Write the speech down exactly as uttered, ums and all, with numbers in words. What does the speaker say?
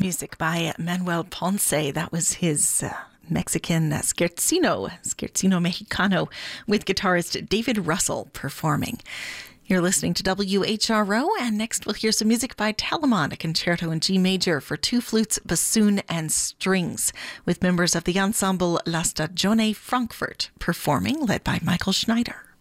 Music by Manuel Ponce. That was his uh, Mexican uh, Scherzino, Scherzino Mexicano, with guitarist David Russell performing. You're listening to W H R O, and next we'll hear some music by Telemann, a concerto in G major for two flutes, bassoon, and strings, with members of the ensemble La Stagione Frankfurt performing, led by Michael Schneider.